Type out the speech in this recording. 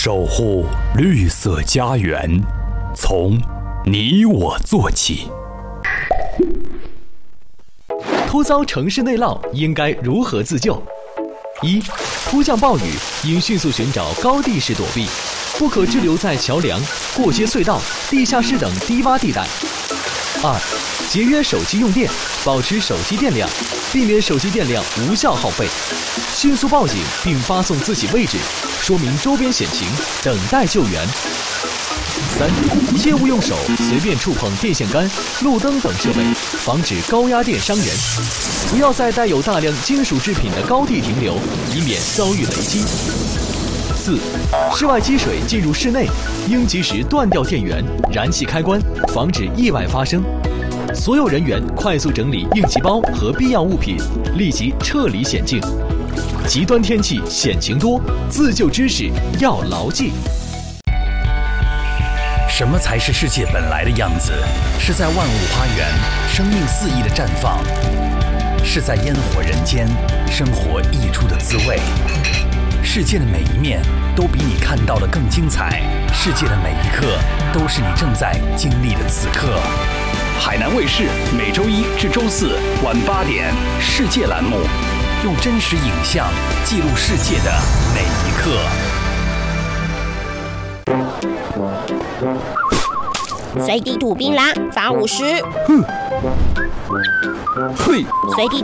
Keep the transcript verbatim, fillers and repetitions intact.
守护绿色家园，从你我做起。 突遭城市内涝，应该如何自救？一、突降暴雨，应迅速寻找高地势躲避，不可滞留在桥梁、过街隧道、地下室等低洼地带。二、节约手机用电，保持手机电量，避免手机电量无效耗费。迅速报警并发送自己位置，说明周边险情，等待救援。三、切勿用手随便触碰电线杆、路灯等设备，防止高压电伤人。不要在带有大量金属制品的高地停留，以免遭遇雷击。四、室外积水进入室内，应及时断掉电源、燃气开关，防止意外发生。所有人员快速整理应急包和必要物品，立即撤离险境。极端天气险情多，自救知识要牢记。 什么才是世界本来的样子？是在万物花园，生命肆意的绽放；是在烟火人间，生活溢出的滋味。世界的每一面都比你看到的更精彩，世界的每一刻都是你正在经历的此刻。 海南卫视每周一至周四晚八点，世界栏目， 用真实影像记录世界的每一刻。 随地吐槟榔，罚五十。 哼，嘿， 随地